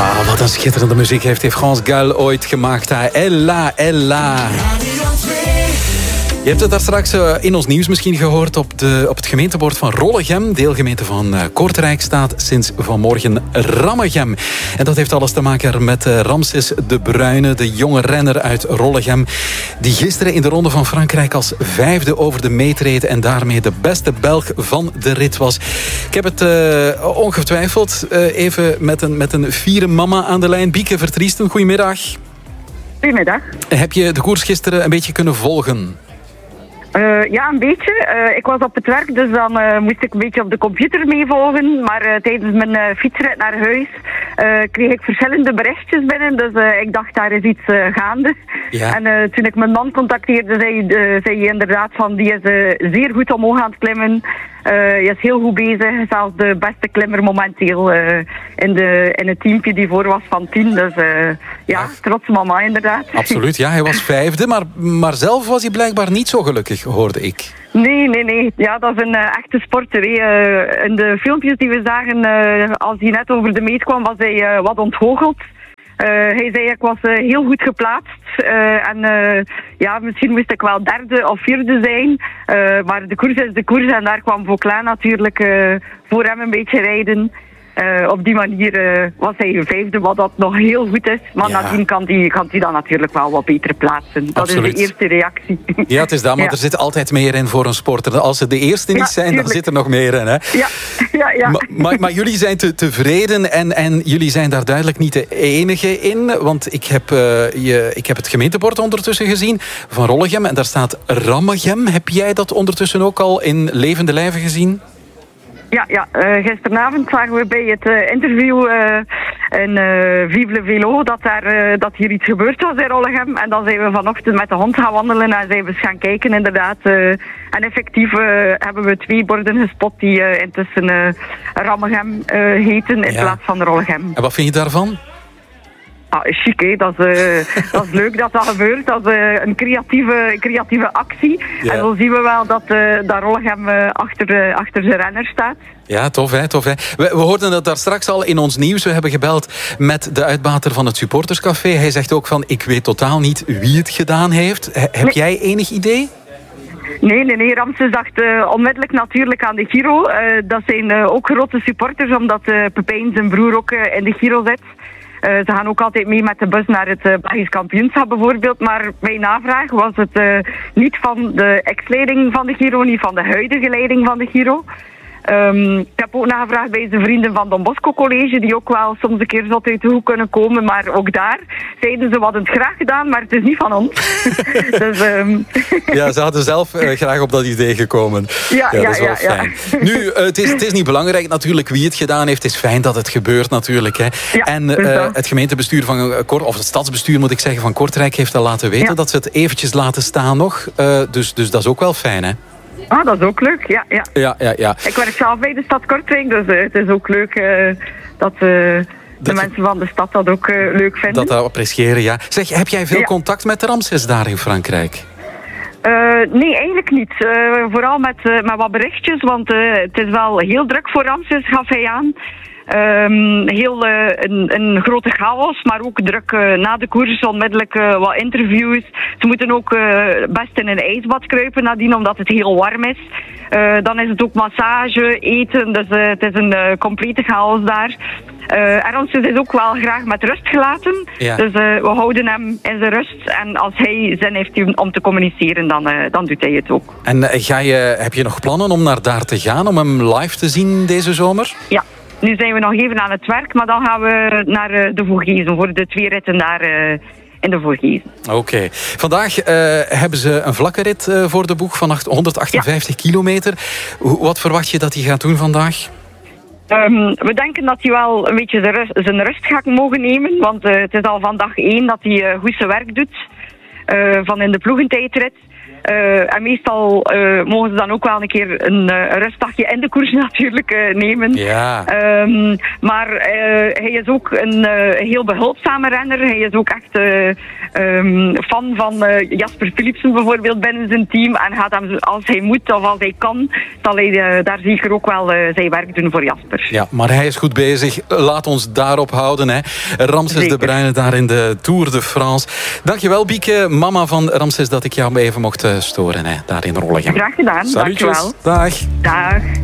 Ah, wat een schitterende muziek heeft France Gall ooit gemaakt. Ella, Ella. Je hebt het daar straks in ons nieuws misschien gehoord. Op het gemeentebord van Rollegem, deelgemeente van Kortrijk, staat sinds vanmorgen Rammegem. En dat heeft alles te maken met Ramses de Bruyne, de jonge renner uit Rollegem, die gisteren in de Ronde van Frankrijk als 5e over de meet reed en daarmee de beste Belg van de rit was. Ik heb het ongetwijfeld even met een fiere mama aan de lijn. Bieke Vertriesten, goedemiddag. Goedemiddag. Heb je de koers gisteren een beetje kunnen volgen? Ja, een beetje. Ik was op het werk, dus dan moest ik een beetje op de computer meevolgen. Maar tijdens mijn fietsrit naar huis kreeg ik verschillende berichtjes binnen. Dus ik dacht, daar is iets gaande. Ja. En toen ik mijn man contacteerde, zei hij inderdaad van, die is zeer goed omhoog aan het klimmen. Je is heel goed bezig. Zelfs de beste klimmer momenteel in het teampje die voor was van 10. Dus ja, trotse mama inderdaad. Absoluut, ja. Hij was 5e, maar zelf was hij blijkbaar niet zo gelukkig, hoorde ik. Nee. Ja, dat is een echte sporter. In de filmpjes die we zagen, als hij net over de meet kwam, was hij wat ontgoocheld. Hij zei, ik was heel goed geplaatst. Ja, misschien moest ik wel 3e of 4e zijn. Maar de koers is de koers. En daar kwam Vauclin natuurlijk voor hem een beetje rijden. Op die manier was hij 5e, wat dat nog heel goed is. Maar nadien kan hij dan natuurlijk wel wat beter plaatsen. Dat Absoluut. Is de eerste reactie. Ja, het is dat, maar er zit altijd meer in voor een sporter. Als ze de eerste niet zijn, tuurlijk. Dan zit er nog meer in. Hè? Ja. Maar jullie zijn tevreden en jullie zijn daar duidelijk niet de enige in. Want ik heb het gemeentebord ondertussen gezien van Rollegem en daar staat Rammegem. Heb jij dat ondertussen ook al in levende lijven gezien? Ja. Gisteravond zagen we bij het interview in Vive le Vélo dat hier iets gebeurd was in Rollegem. En dan zijn we vanochtend met de hond gaan wandelen en zijn we gaan kijken inderdaad. En effectief hebben we 2 borden gespot die intussen Rammegem heten in plaats van Rollegem. En wat vind je daarvan? Chic, hè? Dat is leuk dat dat gebeurt. Dat is een creatieve actie. Ja. En zo zien we wel dat Rollegem achter zijn renner staat. Ja, tof hè. We hoorden dat daar straks al in ons nieuws. We hebben gebeld met de uitbater van het supporterscafé. Hij zegt ook van, ik weet totaal niet wie het gedaan heeft. Heb jij enig idee? Nee. Ramses dacht onmiddellijk natuurlijk aan de Giro. Dat zijn ook grote supporters, omdat Pepijn zijn broer ook in de Giro zit. Ze gaan ook altijd mee met de bus naar het Belgisch kampioenschap bijvoorbeeld. Maar bij navraag was het niet van de ex-leiding van de Giro, niet van de huidige leiding van de Giro. Ik heb ook nagevraagd bij de vrienden van Don Bosco College, die ook wel soms een keer zot uit de hoek kunnen komen. Maar ook daar zeiden ze, wat het graag gedaan, maar het is niet van ons. Dus, Ja, ze hadden zelf graag op dat idee gekomen. Ja, dat is wel fijn. Nu, het is niet belangrijk natuurlijk wie het gedaan heeft. Het is fijn dat het gebeurt natuurlijk. Hè. Ja, en het gemeentebestuur of het stadsbestuur moet ik zeggen van Kortrijk heeft al laten weten dat ze het eventjes laten staan nog. Dus dat is ook wel fijn, hè? Dat is ook leuk, ja. Ik werk zelf bij de stad Kortrijk, dus het is ook leuk dat de mensen van de stad dat ook leuk vinden. Dat appreciëren, ja. Zeg, heb jij veel contact met de Ramses daar in Frankrijk? Nee, eigenlijk niet. Vooral met wat berichtjes, want het is wel heel druk voor Ramses, gaf hij aan. Een grote chaos, maar ook druk na de koers, onmiddellijk wat interviews. Ze moeten ook best in een ijsbad kruipen nadien, omdat het heel warm is. Dan is het ook massage, eten, dus het is een complete chaos daar. Ramses is ook wel graag met rust gelaten, dus we houden hem in zijn rust. En als hij zin heeft om te communiceren, dan doet hij het ook. En heb je nog plannen om naar daar te gaan, om hem live te zien deze zomer? Ja. Nu zijn we nog even aan het werk, maar dan gaan we naar de Vogezen voor de 2 ritten daar in de Vogezen. Oké. Vandaag hebben ze een vlakke rit voor de boeg van 158 kilometer. Wat verwacht je dat hij gaat doen vandaag? We denken dat hij wel een beetje zijn rust gaat mogen nemen, want het is al van dag 1 dat hij goed zijn werk doet van in de ploegentijdrit. En meestal mogen ze dan ook wel een keer een rustdagje in de koers natuurlijk nemen. Ja. Maar hij is ook een heel behulpzame renner. Hij is ook echt fan van Jasper Philipsen bijvoorbeeld binnen zijn team. En gaat hem, als hij moet of als hij kan, zal hij daar zeker ook wel zijn werk doen voor Jasper. Ja, maar hij is goed bezig. Laat ons daarop houden. Hè. Ramses de Bruyne daar in de Tour de France. Dankjewel, Bieke, mama van Ramses, dat ik jou even mocht storen. Hè, daar in Rollegem. Graag gedaan, Salutjes. dankjewel. Dag. Dag.